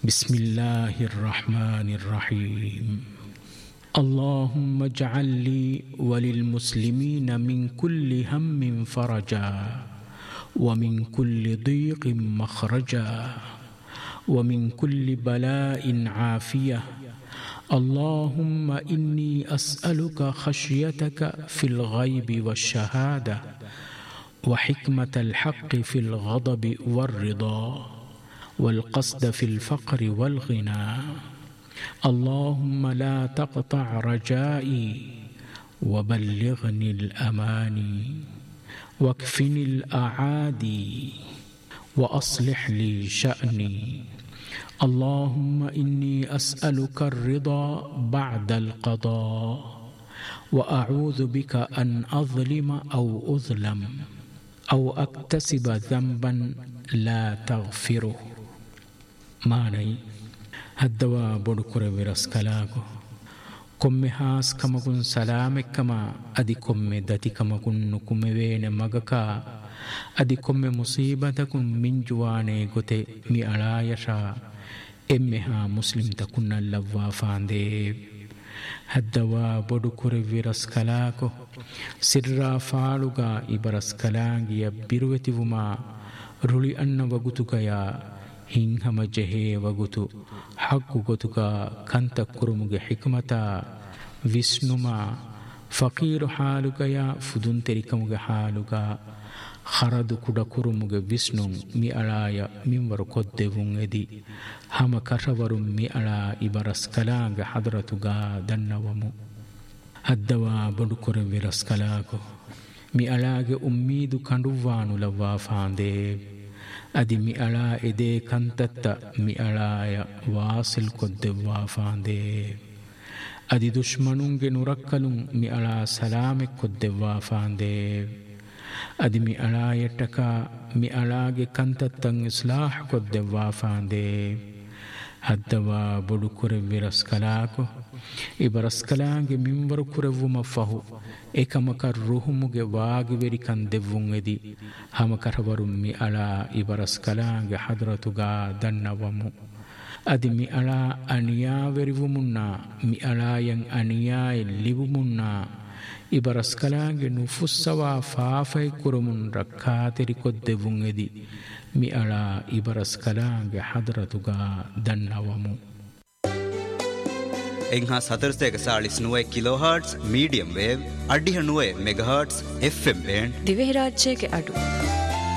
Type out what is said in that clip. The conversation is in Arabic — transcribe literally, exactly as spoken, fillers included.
بسم الله الرحمن الرحيم اللهم اجعل لي وللمسلمين من كل هم فرجا ومن كل ضيق مخرجا ومن كل بلاء عافية اللهم إني أسألك خشيتك في الغيب والشهادة وحكمة الحق في الغضب والرضا والقصد في الفقر والغنى اللهم لا تقطع رجائي وبلغني الأماني واكفني الأعادي وأصلح لي شأني اللهم إني أسألك الرضا بعد القضاء وأعوذ بك أن أظلم أو أظلم أو أكتسب ذنبا لا تغفره ماني هدوا بدكر برسكلاكو كم هاس كما كن سلامك كما أدي كم دتي كما كن نكم وين مغكا أدي كم مصيبتكم من جواني قتي مي ألايشا إمها مسلم تكون اللوافان دي هدوا بدكر برسكلاكو سرّا فالوغا إبرسكلاغي يبيروتي وما رولي أن وغتوكا يا ಹಿಂಹಮ ಜಹೆ ವಗುತು ಹಕ್ಕು ಗೊತುಕ ಕಂತ ಕುರುಮುಗೆ ಹಿಕ್ಮತ ವಿಷ್ಣುಮ ಫಕೀರು ಹಾಲುಗಯ ಫುದುನ್ ತೆರಿಕಮುಗೆ ಹಾಲುಗ ಖರದು ಕುಡ ಕುರುಮುಗೆ ವಿಷ್ಣು ಮಿ ಅಳಾಯ ಮಿಂವರು ಕೊದ್ದೆವುಂ ಎದಿ ಹಮ ಕರವರು ಮಿ ಅಳ ಇಬರಸ್ ಕಲಾಗ ಹದರತುಗ ದನ್ನವಮು ಹದ್ದವ ಬಡುಕೊರೆ ವಿರಸ್ ಕಲಾಗು ಮಿ ಅಳಾಗೆ ಉಮ್ಮೀದು ಕಂಡುವಾನು ಲವ್ವಾ ಫಾಂದೆ أدي مئلا إدي كنتت مئلا واصل كد وافاندي أدي دشمنونج نركلون مئلا سلامك كد وافاندي أدي مئلا يتكا مئلا كنتت إصلاح كد وافاندي هدوا بدكر برسكلاكو إبرسكلاك منور كرو مفهو එකමක රුහුමුගේ වාගිවෙරි කන් දෙවුන් එදි හම කරවරුම් මි අලා ඉබරස් කලාගේ හදරතුගා දන්නවමු අදි මි අලා අනියා වෙරිවුමුන්නා මි අලායන් අනියාය ලිවුමුන්නා ඉබරස් කලාගේ නුෆුස්සවා ෆාෆයි කුරුමුන් රක්කාතෙරි කොද්දෙවුන් එදි මි අලා ඉබරස් කලාගේ හදරතුගා දන්නවමු එංහා සතරසේක සාලිස් නුවේ කිලෝ හර්ට්ස් මීඩියම් වේව් අඩිහ නුවේ mega hertz F M band Dhivehi රාජ්‍යයේ අඩු